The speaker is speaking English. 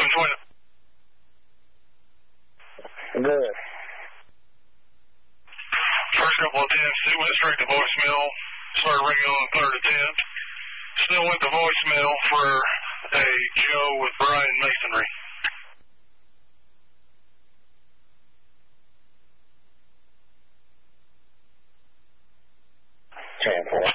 Good. First couple attempts, it went straight to voicemail. Started ringing on the third attempt. Still went to voicemail for a Joe with Brian Masonry. Channel 4.